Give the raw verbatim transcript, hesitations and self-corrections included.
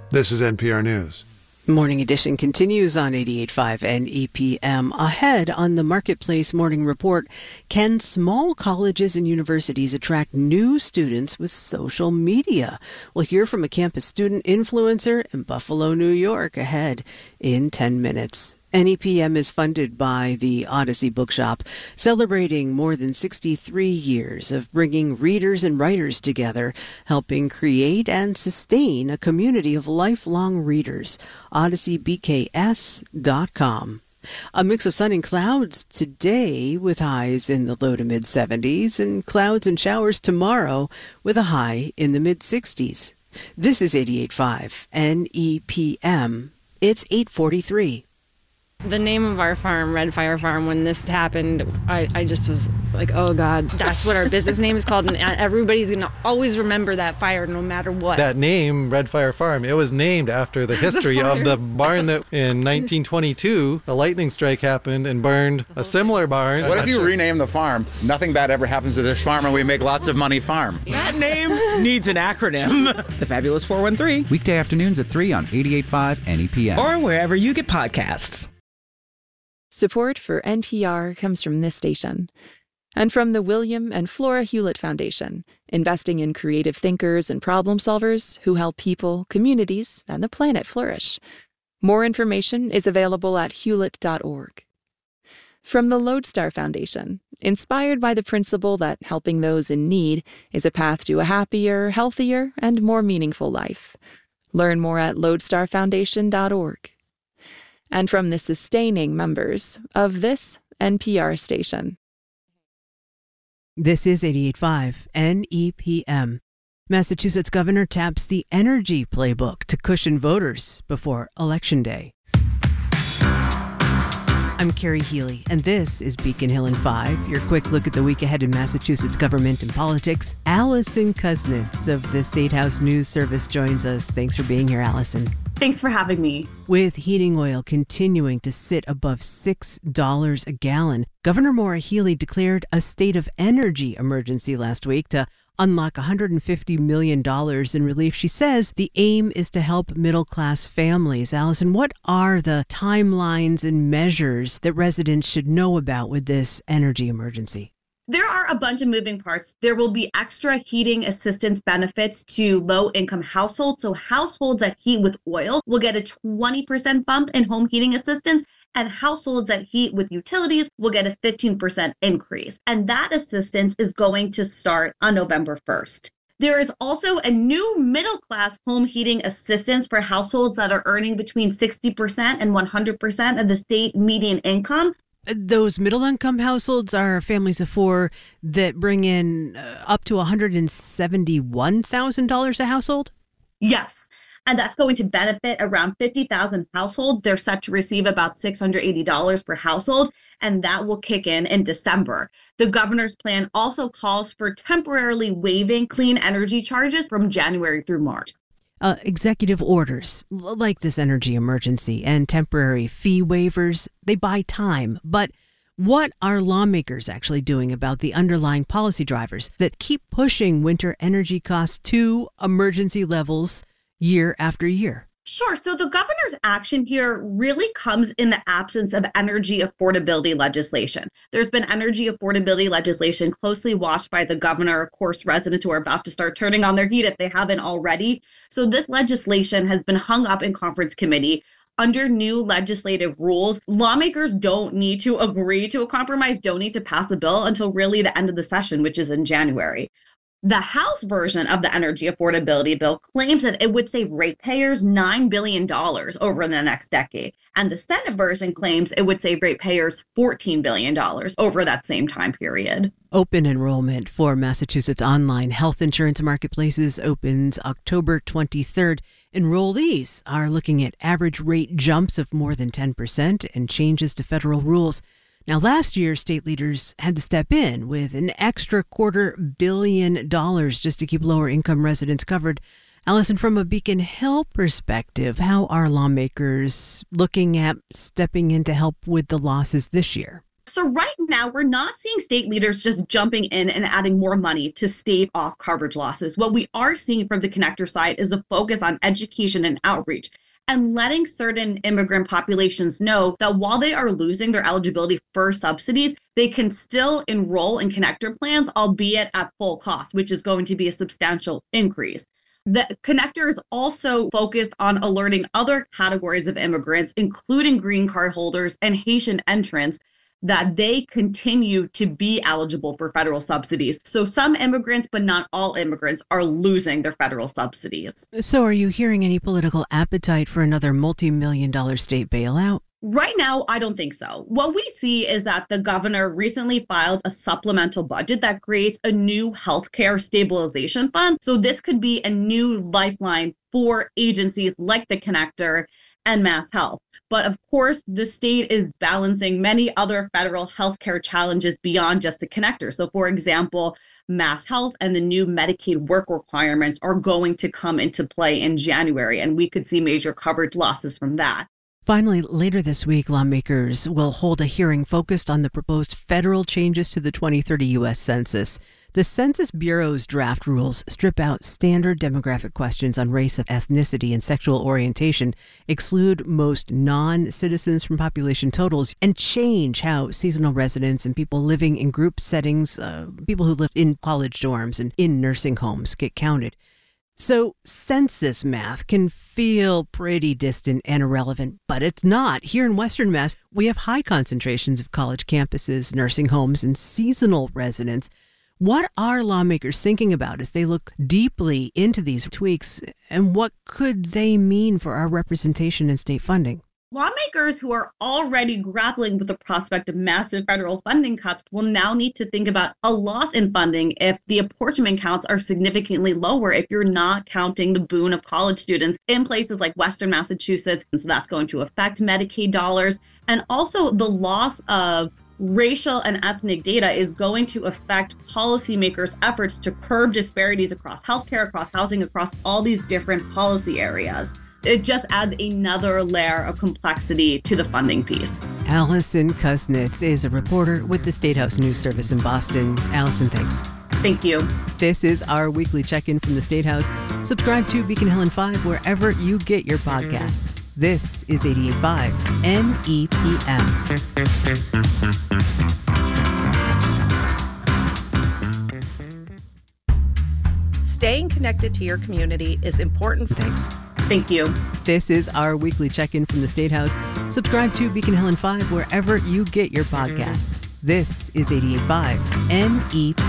This is N P R News. Morning Edition continues on eighty-eight point five and E P M. Ahead on the Marketplace Morning Report, can small colleges and universities attract new students with social media? We'll hear from a campus student influencer in Buffalo, New York, ahead in ten minutes. N E P M is funded by the Odyssey Bookshop, celebrating more than sixty-three years of bringing readers and writers together, helping create and sustain a community of lifelong readers. odyssey b k s dot com. A mix of sun and clouds today with highs in the low to mid seventies, and clouds and showers tomorrow with a high in the mid sixties. This is eighty-eight point five N E P M. It's eight forty-three. The name of our farm, Red Fire Farm, when this happened, I, I just was like, oh, God, that's what our business name is called. And everybody's going to always remember that fire no matter what. That name, Red Fire Farm, it was named after the history the of the barn that in nineteen twenty-two, a lightning strike happened and burned a similar barn. What if you rename the farm, Nothing Bad Ever Happens to This Farm and We Make Lots of Money Farm? That name needs an acronym. The Fabulous four one three. Weekday afternoons at three on eighty-eight point five N E P M. Or wherever you get podcasts. Support for N P R comes from this station and from the William and Flora Hewlett Foundation, investing in creative thinkers and problem solvers who help people, communities, and the planet flourish. More information is available at hewlett dot org. From the Lodestar Foundation, inspired by the principle that helping those in need is a path to a happier, healthier, and more meaningful life. Learn more at lodestar foundation dot org. And from the sustaining members of this N P R station. This is eighty-eight point five N E P M. Massachusetts governor taps the energy playbook to cushion voters before Election Day. I'm Carrie Healy, and this is Beacon Hill in five, your quick look at the week ahead in Massachusetts government and politics. Allison Kuznits of the State House News Service joins us. Thanks for being here, Allison. Thanks for having me. With heating oil continuing to sit above six dollars a gallon, Governor Maura Healey declared a state of energy emergency last week to unlock one hundred fifty million dollars in relief. She says the aim is to help middle-class families. Allison, what are the timelines and measures that residents should know about with this energy emergency? There are a bunch of moving parts. There will be extra heating assistance benefits to low-income households. So households that heat with oil will get a twenty percent bump in home heating assistance, and households that heat with utilities will get a fifteen percent increase. And that assistance is going to start on November first. There is also a new middle-class home heating assistance for households that are earning between sixty percent and one hundred percent of the state median income. Those middle-income households are families of four that bring in uh, up to one hundred seventy-one thousand dollars a household? Yes. And that's going to benefit around fifty thousand households. They're set to receive about six hundred eighty dollars per household, and that will kick in in December. The governor's plan also calls for temporarily waiving clean energy charges from January through March. Uh, executive orders like this energy emergency and temporary fee waivers, they buy time. But what are lawmakers actually doing about the underlying policy drivers that keep pushing winter energy costs to emergency levels year after year? Sure. So the governor's action here really comes in the absence of energy affordability legislation. There's been energy affordability legislation closely watched by the governor. Of course, residents who are about to start turning on their heat if they haven't already. So this legislation has been hung up in conference committee. Under new legislative rules, lawmakers don't need to agree to a compromise, don't need to pass a bill until really the end of the session, which is in January. The House version of the energy affordability bill claims that it would save ratepayers nine billion dollars over the next decade. And the Senate version claims it would save ratepayers fourteen billion dollars over that same time period. Open enrollment for Massachusetts online health insurance marketplaces opens October twenty-third. Enrollees are looking at average rate jumps of more than ten percent and changes to federal rules. Now, last year, state leaders had to step in with an extra quarter billion dollars just to keep lower income residents covered. Allison, from a Beacon Hill perspective, how are lawmakers looking at stepping in to help with the losses this year? So right now, we're not seeing state leaders just jumping in and adding more money to stave off coverage losses. What we are seeing from the connector side is a focus on education and outreach and letting certain immigrant populations know that while they are losing their eligibility for subsidies, they can still enroll in connector plans, albeit at full cost, which is going to be a substantial increase. The connector is also focused on alerting other categories of immigrants, including green card holders and Haitian entrants, that they continue to be eligible for federal subsidies. So some immigrants, but not all immigrants, are losing their federal subsidies. So are you hearing any political appetite for another multi-million dollar state bailout? Right now, I don't think so. What we see is that the governor recently filed a supplemental budget that creates a new healthcare stabilization fund. So this could be a new lifeline for agencies like the Connector and Mass Health. But of course, the state is balancing many other federal healthcare challenges beyond just the Connector. So for example, Mass Health and the new Medicaid work requirements are going to come into play in January, and we could see major coverage losses from that. Finally, later this week, lawmakers will hold a hearing focused on the proposed federal changes to the twenty thirty U S Census. The Census Bureau's draft rules strip out standard demographic questions on race, ethnicity, and sexual orientation, exclude most non-citizens from population totals, and change how seasonal residents and people living in group settings, uh, people who live in college dorms and in nursing homes, get counted. So census math can feel pretty distant and irrelevant, but it's not. Here in Western Mass, we have high concentrations of college campuses, nursing homes, and seasonal residents. What are lawmakers thinking about as they look deeply into these tweaks, and what could they mean for our representation and state funding? Lawmakers who are already grappling with the prospect of massive federal funding cuts will now need to think about a loss in funding if the apportionment counts are significantly lower, if you're not counting the boon of college students in places like Western Massachusetts. And so that's going to affect Medicaid dollars. And also the loss of racial and ethnic data is going to affect policymakers' efforts to curb disparities across healthcare, across housing, across all these different policy areas. It just adds another layer of complexity to the funding piece. Allison Kusnitz is a reporter with the State House News Service in Boston. Allison, thanks. Thank you. This is our weekly check-in from the State House. Subscribe to Beacon Hill and Five wherever you get your podcasts. This is eighty-eight point five N E P M. Staying connected to your community is important. Thanks. Thank you. This is our weekly check-in from the State House. Subscribe to Beacon Hill and Five wherever you get your podcasts. This is eighty-eight point five N E P